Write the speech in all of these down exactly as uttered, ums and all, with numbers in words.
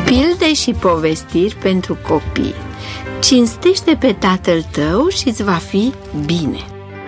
Pilde și povestiri pentru copii. Cinstește pe tatăl tău și îți va fi bine.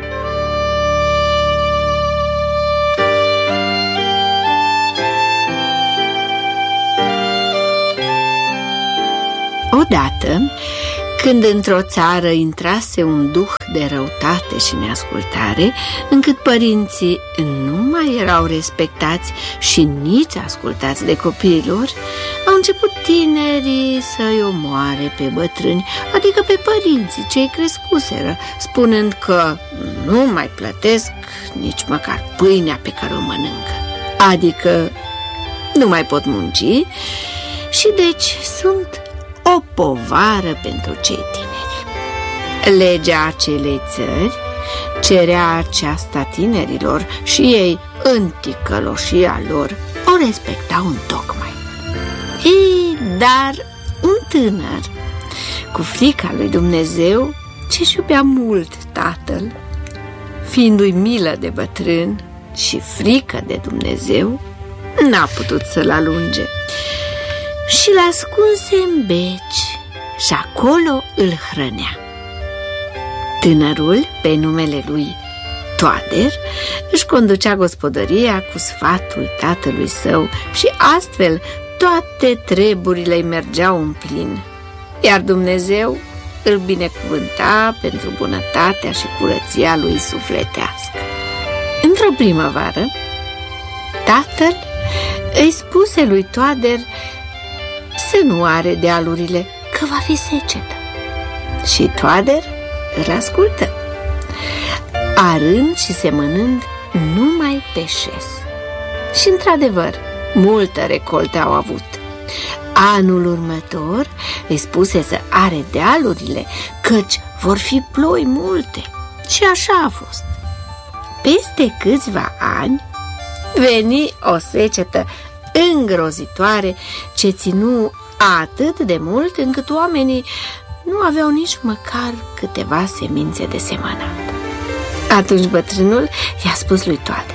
Odată, când într-o țară intrase un duh de răutate și neascultare, încât părinții nu mai erau respectați și nici ascultați de copiilor, au început tinerii să-i omoare pe bătrâni, adică pe părinții cei crescuseră, spunând că nu mai plătesc nici măcar pâinea pe care o mănâncă, adică nu mai pot munci și deci sunt o povară pentru cei tineri. Legea acelei țări cerea aceasta tinerilor și ei, în ticăloșia lor, o respectau întocmai. Ei, dar un tânăr, cu frica lui Dumnezeu, ce-și iubea mult tatăl, fiindu-i milă de bătrân și frică de Dumnezeu, n-a putut să-l alunge și l-a ascunse în beci și acolo îl hrănea. Tânărul, pe numele lui Toader, își conducea gospodăria cu sfatul tatălui său și astfel toate treburile îi mergeau în plin, iar Dumnezeu îl binecuvânta pentru bunătatea și curăția lui sufletească. Într-o primăvară, tatăl îi spuse lui Toader să nu are dealurile, că va fi secetă. Și Toader îl ascultă, arând și semănând numai pe șes. Și într-adevăr, multă recoltă au avut. Anul următor îi spuse să are dealurile, căci vor fi ploi multe. Și așa a fost. Peste câțiva ani veni o secetă îngrozitoare ce ținu atât de mult încât oamenii nu aveau nici măcar câteva semințe de semănat. Atunci bătrânul i-a spus lui Toader: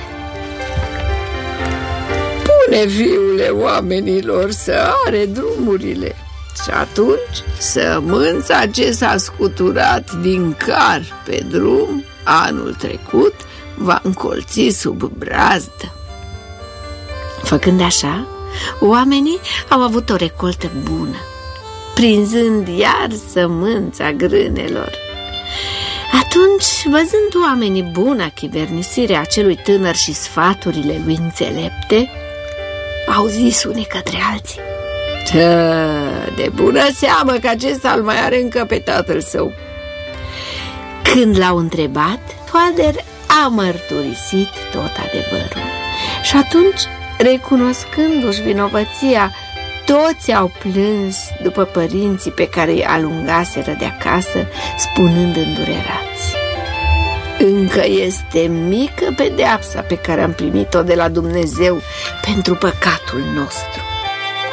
pune, fiule, oamenilor să are drumurile și atunci sămânța ce s-a scuturat din car pe drum anul trecut va încolți sub brazdă. Făcând așa, oamenii au avut o recoltă bună, prinzând iar sămânța grânelor. Atunci, văzând oamenii buna chivernisirea acelui tânăr și sfaturile lui înțelepte, au zis unii către alții: de bună seamă că acesta îl mai are încă pe tatăl său. Când l-au întrebat, Toader a mărturisit tot adevărul. Și atunci, recunoscându-și vinovăția, toți au plâns după părinții pe care îi alungaseră de acasă, spunând îndurerați: încă este mică pedeapsa pe care am primit-o de la Dumnezeu pentru păcatul nostru.